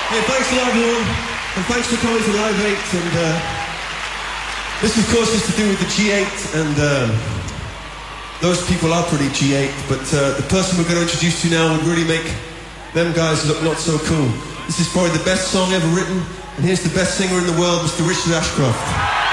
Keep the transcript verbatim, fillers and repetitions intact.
Hey, thanks a lot, everyone, and thanks for coming to Live eight. And uh, this, of course, is to do with the G eight, and um, those people are pretty G eight, but uh, the person we're going to introduce you now would really make them guys look not so cool. This is probably the best song ever written, and here's the best singer in the world, Mister Richard Ashcroft.